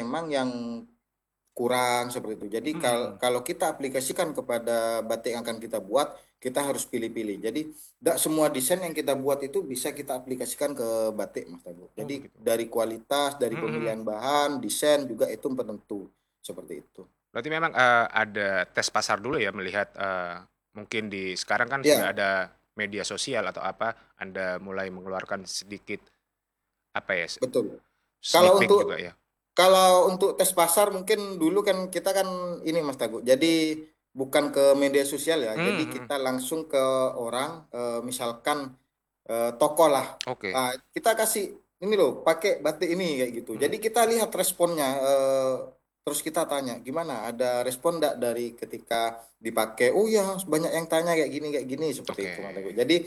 memang yang kurang seperti itu. Jadi Mm-mm. kalau kita aplikasikan kepada batik yang akan kita buat, kita harus pilih-pilih. Jadi tidak semua desain yang kita buat itu bisa kita aplikasikan ke batik, Mas Teguh. Oh Jadi begitu. dari kualitas, dari Mm-mm. pemilihan bahan, desain juga itu penentu seperti itu. Berarti memang ada tes pasar dulu ya melihat mungkin di sekarang kan sudah Ya, ada media sosial atau apa, Anda mulai mengeluarkan sedikit apa ya betul. sneak Kalau peek juga untuk ya. Kalau untuk tes pasar mungkin dulu kan kita kan ini Mas Tagu. Jadi bukan ke media sosial ya. Jadi Mhm. kita langsung ke orang, misalkan toko lah. Oke. Ah, kita kasih ini loh, pakai batik ini kayak gitu. Mhm. Jadi kita lihat responnya. Terus kita tanya gimana? Ada respon enggak dari ketika dipakai? Oh ya, banyak yang tanya kayak gini seperti Oke. itu Mas Tagu. Jadi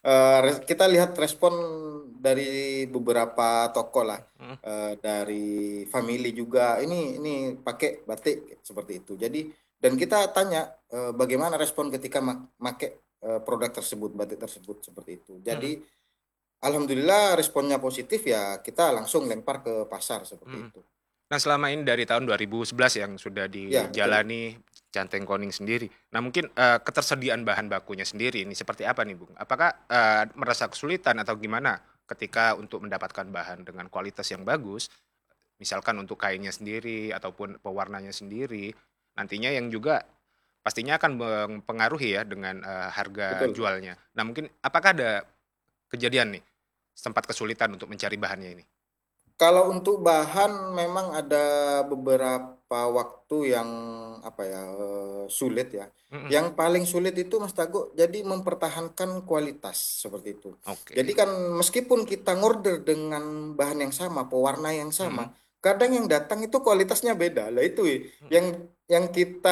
kita lihat respon dari beberapa toko lah, Mhm. dari family juga ini pakai batik seperti itu. Jadi dan kita tanya bagaimana respon ketika pakai produk tersebut, batik tersebut seperti itu. Jadi Mhm. alhamdulillah responnya positif, ya kita langsung lempar ke pasar seperti Mhm. itu. Nah, selama ini dari tahun 2011 yang sudah Ya betul. dijalani Canteng Koning sendiri. Nah, mungkin ketersediaan bahan bakunya sendiri ini seperti apa nih, Bung? Apakah merasa kesulitan atau gimana ketika untuk mendapatkan bahan dengan kualitas yang bagus, misalkan untuk kainnya sendiri ataupun pewarnanya sendiri, nantinya yang juga pastinya akan mempengaruhi ya dengan harga Betul. jualnya. Nah, mungkin apakah ada kejadian nih sempat kesulitan untuk mencari bahannya ini? Kalau untuk bahan memang ada beberapa waktu yang apa ya, sulit ya. Mhm. Yang paling sulit itu Mas Tago jadi mempertahankan kualitas seperti itu. Jadi Oke. kan meskipun kita ngorder dengan bahan yang sama, pewarna yang sama, Mhm. kadang yang datang itu kualitasnya beda. Lah itu Mhm. yang yang kita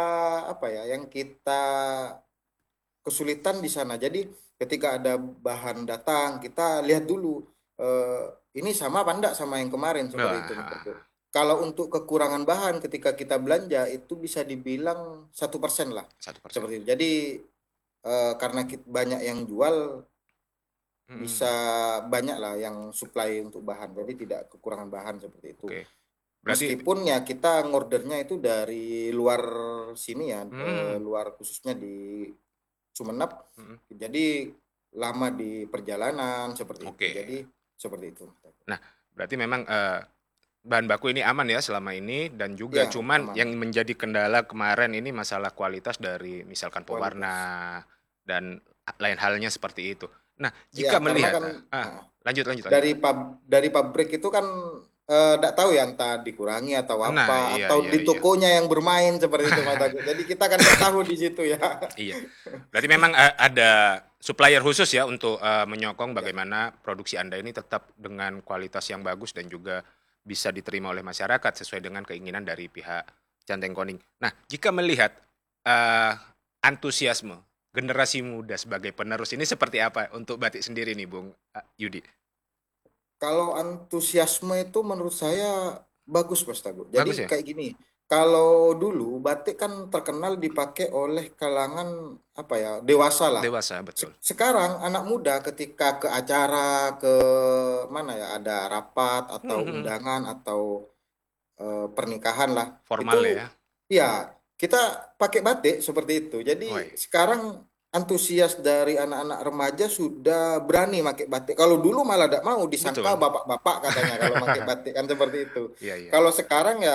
apa ya, yang kita kesulitan di sana. Jadi ketika ada bahan datang, kita lihat dulu eh, ini sama apa enggak sama yang kemarin seperti itu, Mas Teguh. Wah, Kalau untuk kekurangan bahan ketika kita belanja itu bisa dibilang 1% lah 1%. seperti itu. Jadi karena banyak yang jual, bisa Mhm. banyak lah yang supply untuk bahan. Jadi tidak kekurangan bahan seperti itu. Oke. Berarti Meskipun ya kita ngordernya itu dari luar sini ya, mhm. luar khususnya di Sumenep, Mhm. jadi lama di perjalanan seperti itu. Oke. Jadi seperti itu. Nah, berarti memang, bahan baku ini aman ya selama ini dan juga Ya, cuman aman. yang menjadi kendala kemarin ini masalah kualitas dari misalkan Kualitas. pewarna dan lain halnya seperti itu. Nah, Ya, jika karena melihat kan ah, lanjut lanjut lanjut. dari pabrik itu kan enggak tahu ya entah dikurangi atau apa Nah, iya atau iya di iya. tokonya yang bermain seperti itu Mas Agus. Jadi kita kan enggak tahu di situ ya. Iya. Berarti memang, ada supplier khusus ya untuk, menyokong Ya, bagaimana produksi Anda ini tetap dengan kualitas yang bagus dan juga bisa diterima oleh masyarakat sesuai dengan keinginan dari pihak Canteng Koning. Nah, jika melihat, eee, antusiasme generasi muda sebagai penerus ini seperti apa untuk batik sendiri nih Bung, Yudi? kalau antusiasme itu menurut saya bagus Mas Tagu. Jadi Bagus ya? kayak gini, kalau dulu batik kan terkenal dipakai oleh kalangan apa ya, dewasa lah. Dewasa, betul. Sekarang anak muda ketika ke acara, ke mana ya, ada rapat atau Mhm mhm. undangan atau pernikahan lah, itu Formal ya? ya kita pakai batik seperti itu. Jadi Woi, sekarang antusias dari anak-anak remaja sudah berani pakai batik. Kalau dulu malah tidak mau, disangka betul. bapak-bapak katanya kalau pakai batik kan seperti itu. Iya iya. Kalau sekarang ya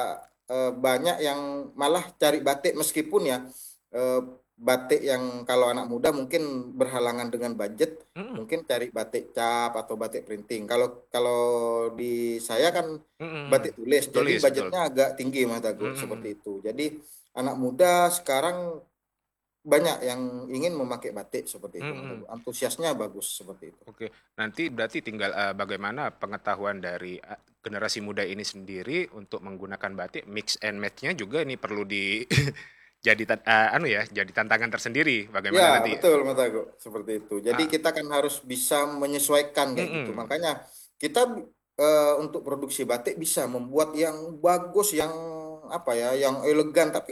banyak yang malah cari batik meskipun ya eh, batik yang kalau anak muda mungkin berhalangan dengan budget, Mhm mungkin cari batik cap atau batik printing. Kalau kalau di saya kan mhm batik mhm. tulis, jadi Tulis, betul. budgetnya agak tinggi Mas Dago Mhm seperti mhm. itu. Jadi anak muda sekarang banyak yang ingin memakai batik seperti itu Mas Dago. Mhm. Antusiasnya bagus seperti itu. Oke, nanti berarti tinggal, bagaimana pengetahuan dari, generasi muda ini sendiri untuk menggunakan batik, mix and match-nya juga ini perlu di jadi anu ya, jadi tantangan tersendiri Ya, bagaimana nanti betul Mas Dago, seperti itu. Jadi ah, kita kan harus bisa menyesuaikan kayak gitu. mhm, Makanya kita untuk produksi batik bisa membuat yang bagus, yang apa ya, yang elegan. Tapi kan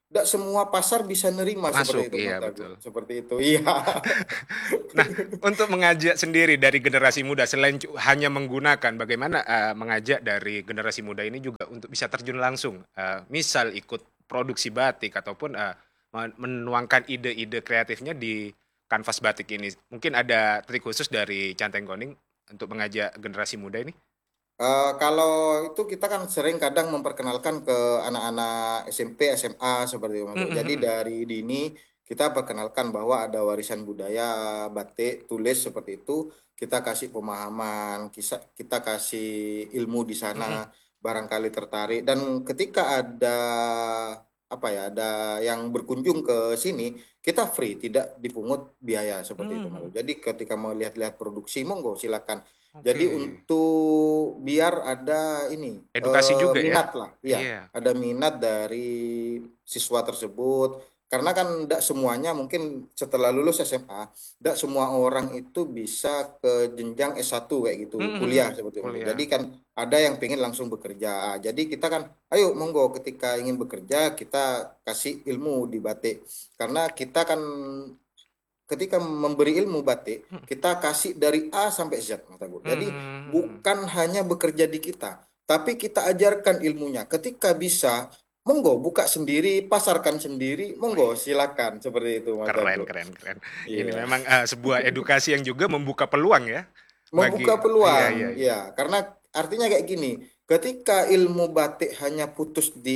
tidak semua pasar bisa nerima seperti Masuk, itu, iya Mas Agung. betul. Seperti itu, iya. Nah, untuk mengajak sendiri dari generasi muda selain hanya menggunakan, bagaimana mengajak dari generasi muda ini juga untuk bisa terjun langsung, misal ikut produksi batik ataupun menuangkan ide-ide kreatifnya di kanvas batik ini. Mungkin ada trik khusus dari Canteng Koning untuk mengajak generasi muda ini? Kalau itu kita kan sering kadang memperkenalkan ke anak-anak SMP, SMA seperti itu, Mas. Mhm Jadi mhm. dari dini kita perkenalkan bahwa ada warisan budaya batik tulis seperti itu. Kita kasih pemahaman, kita kasih ilmu di sana, Mhm. barangkali tertarik. Dan ketika ada apa ya, ada yang berkunjung ke sini, kita free, tidak dipungut biaya seperti itu, Mas. Mhm. Jadi ketika mau lihat-lihat produksi, monggo silakan. Oke. Jadi untuk biar ada ini Edukasi juga ya? minat lah, ya Iya. ada minat dari siswa tersebut. Karena kan tidak semuanya mungkin setelah lulus SMA, tidak semua orang itu bisa ke jenjang S1 kayak gitu, Mhm kuliah mhm. seperti itu. Jadi Kuliah. kan ada yang pengen langsung bekerja. Jadi kita kan, ayo monggo ketika ingin bekerja kita kasih ilmu di batik. Karena kita kan ketika memberi ilmu batik, Mhm. kita kasih dari A sampai Z, Mas Teguh. Jadi Mhm. bukan hanya bekerja di kita, tapi kita ajarkan ilmunya. Ketika bisa, monggo buka sendiri, pasarkan sendiri, Wih. monggo silakan seperti itu, Mas Keren Teguh. keren keren. Ini Iya, memang, sebuah edukasi yang juga membuka peluang ya, membuka bagi iya peluang, iya iya. ya. Karena artinya kayak gini, ketika ilmu batik hanya putus di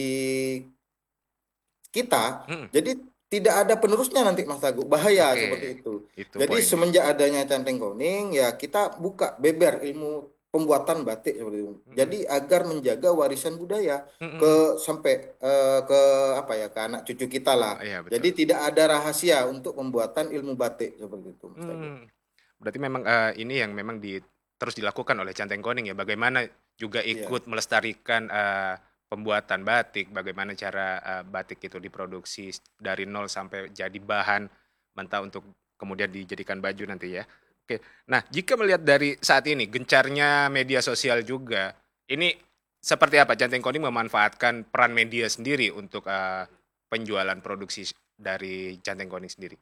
kita, Mhm, jadi tidak ada penerusnya nanti Mas Teguh. Bahaya oke, seperti itu. itu Jadi poinnya. semenjak adanya Centeng Kuning, ya kita buka beber ilmu pembuatan batik seperti itu. Mhm, Jadi agar menjaga warisan budaya mhm, ke sampai ke apa ya, ke anak cucu kita lah. iya Jadi betul. tidak ada rahasia untuk pembuatan ilmu batik seperti itu Mas Teguh. Mmm, berarti memang, ini yang memang terus dilakukan oleh Canteng Koning ya, bagaimana juga Iya. ikut melestarikan, pembuatan batik, bagaimana cara, batik itu diproduksi dari nol sampai jadi bahan mentah untuk kemudian dijadikan baju nanti ya. Oke, nah jika melihat dari saat ini gencarnya media sosial juga, ini seperti apa Canteng Koning memanfaatkan peran media sendiri untuk, penjualan produksi dari Canteng Koning sendiri?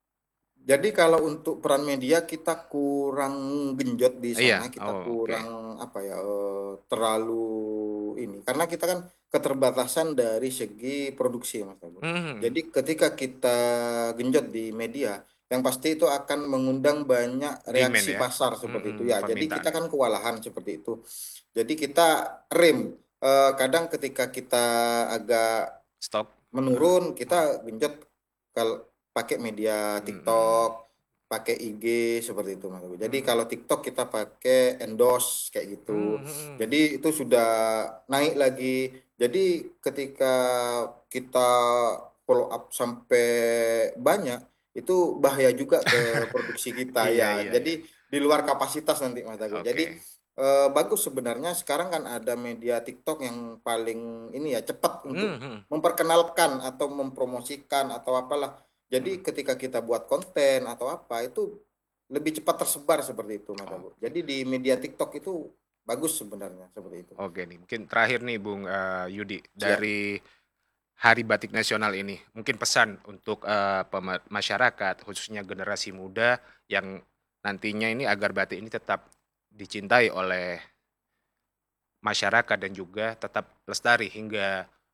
Jadi kalau untuk peran media kita kurang genjot di Iya, sana, kita oh oke. kurang apa ya, terlalu ini karena kita kan keterbatasan dari segi produksi Mas Teguh. Mhm, Jadi ketika kita genjot di media, yang pasti itu akan mengundang banyak demand reaksi ya? pasar seperti itu Mhm, ya. Jadi kita permintaan ya? kan kewalahan seperti itu. Jadi kita rem. Kadang ketika kita agak Stok? menurun, kita Oh, genjot kalau pakai media TikTok, mhm, pakai IG seperti itu Mas. Jadi mhm, kalau TikTok kita pakai endorse kayak gitu. mmm, mhm, Jadi itu sudah naik lagi. Jadi ketika kita follow up sampai banyak, itu bahaya juga ke produksi kita ya. iya iya Jadi iya, di luar kapasitas nanti Mas Teguh. Jadi oke, bagus sebenarnya sekarang kan ada media TikTok yang paling ini ya cepat untuk mhm mhm memperkenalkan atau mempromosikan atau apalah. Jadi mhm, ketika kita buat konten atau apa itu lebih cepat tersebar seperti itu Mas Abu. oke Jadi di media TikTok itu bagus sebenarnya seperti itu. oke nih, mungkin terakhir nih Bung, Yudi, Siap. dari Hari Batik Nasional ini, mungkin pesan untuk, masyarakat khususnya generasi muda yang nantinya ini agar batik ini tetap dicintai oleh masyarakat dan juga tetap lestari hingga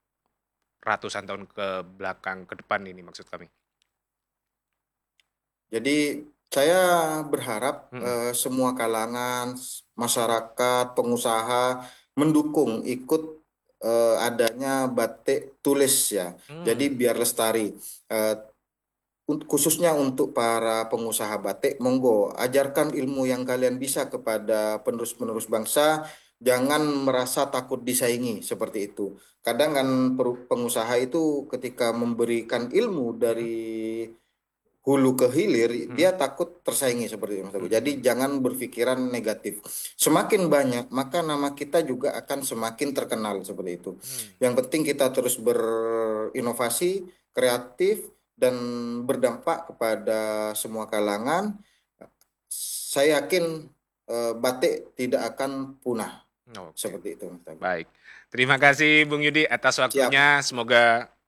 ratusan tahun ke belakang ke depan ini maksud kami. Jadi saya berharap Mhm, semua kalangan masyarakat, pengusaha mendukung ikut adanya batik tulis ya. Jadi mmm, biar lestari. Eh, Khususnya untuk para pengusaha batik, monggo ajarkan ilmu yang kalian bisa kepada penerus-penerus bangsa. Jangan merasa takut disaingi seperti itu. Kadang kan pengusaha itu ketika memberikan ilmu mhm dari hulu ke hilir, dia mhm takut tersaingi seperti itu, Mas Teguh. Jadi mhm jangan berpikiran negatif. Semakin banyak, maka nama kita juga akan semakin terkenal seperti itu. mhm, Yang penting kita terus berinovasi, kreatif, dan berdampak kepada semua kalangan. Saya yakin batik tidak akan punah oke, seperti itu, Mas Teguh. baik. Terima kasih Bung Yudi atas Siap. waktunya, semoga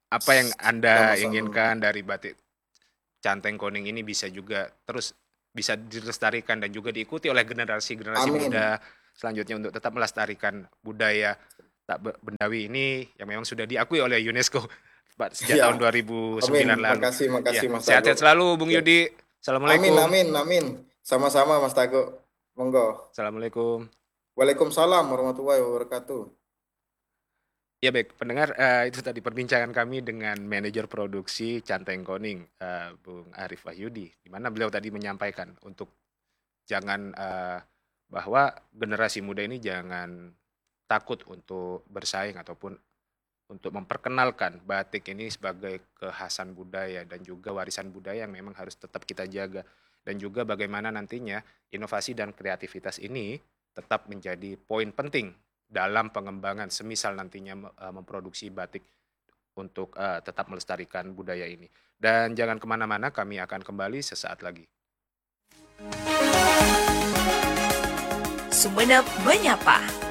apa yang Anda Sama-sama. inginkan dari batik Canteng Koning ini bisa juga terus bisa dilestarikan dan juga diikuti oleh generasi-generasi Amin. muda selanjutnya untuk tetap melestarikan budaya tak bendawi ini yang memang sudah diakui oleh UNESCO sejak tahun Ya, amin. 2009 lalu. Makasih, Ya, makasih Mas Tago. sehat-sehat selalu Bung Ya. Yudi. Amin, Assalamualaikum. amin, amin. Sama-sama Mas Tago. Monggo. Assalamualaikum. Waalaikumsalam warahmatullahi wabarakatuh. Ya baik, pendengar, itu tadi perbincangan kami dengan manajer produksi Canteng Koning, Bung Arif Wahyudi, di mana beliau tadi menyampaikan untuk jangan bahwa generasi muda ini jangan takut untuk bersaing ataupun untuk memperkenalkan batik ini sebagai kekhasan budaya dan juga warisan budaya yang memang harus tetap kita jaga. Dan juga bagaimana nantinya inovasi dan kreativitas ini tetap menjadi poin penting dalam pengembangan semisal nantinya memproduksi batik untuk tetap melestarikan budaya ini. Dan jangan kemana-mana, kami akan kembali sesaat lagi. Sumeneb Menyapa.